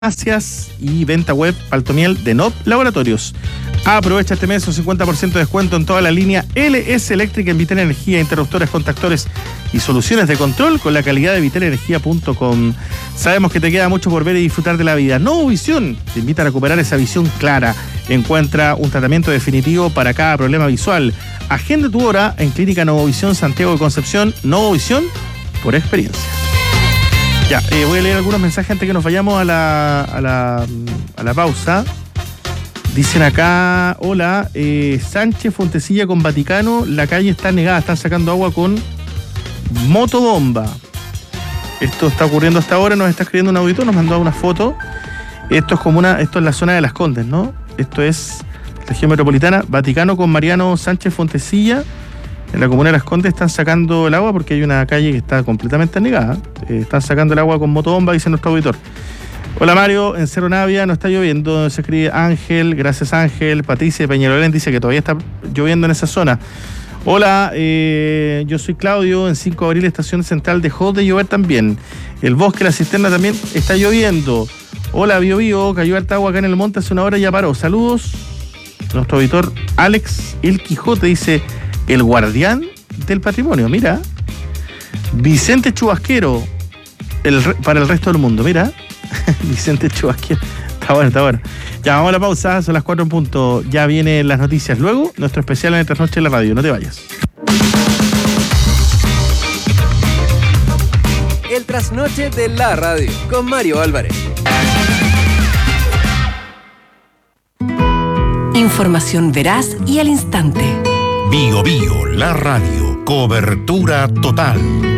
farmacias y venta web Paltomiel de NOP Laboratorios. Aprovecha este mes un 50% de descuento en toda la línea LS Eléctrica en Vital Energía, interruptores, contactores y soluciones de control con la calidad de vitalenergia.com. Sabemos que te queda mucho por ver y disfrutar de la vida. Novovisión te invita a recuperar esa visión clara. Encuentra un tratamiento definitivo para cada problema visual. Agenda tu hora en Clínica Novovisión Santiago de Concepción. Novovisión por experiencia. Ya, voy a leer algunos mensajes antes que nos vayamos a la pausa. Dicen acá, hola, Sánchez, Fontecilla con Vaticano, la calle está negada, están sacando agua con motobomba. Esto está ocurriendo hasta ahora, nos está escribiendo un auditor, nos mandó una foto. Esto es la zona de Las Condes, ¿no? Esto es región metropolitana, Vaticano con Mariano Sánchez Fontecilla. En la comuna de Las Condes están sacando el agua porque hay una calle que está completamente negada. Están sacando el agua con motobomba, dice nuestro auditor. Hola Mario, en Cerro Navia no está lloviendo, se escribe Ángel, gracias Ángel. Patricia de Peñalolén dice que todavía está lloviendo en esa zona. Hola, yo soy Claudio, en 5 de abril estación central dejó de llover también. El bosque, la cisterna también está lloviendo. Hola Bio Bio, cayó harta agua acá en el monte hace una hora y ya paró. Saludos. Nuestro auditor Alex El Quijote dice, el guardián del patrimonio, mira. Vicente Chubasquero, para el resto del mundo, mira. Vicente Chubasquero. Está bueno. Ya, vamos a la pausa, son las 4 en punto. Ya vienen las noticias. Luego, nuestro especial en el Trasnoche en la radio. No te vayas. El Trasnoche de la radio, con Mario Álvarez. Información veraz y al instante. Bio Bio, la radio. Cobertura total.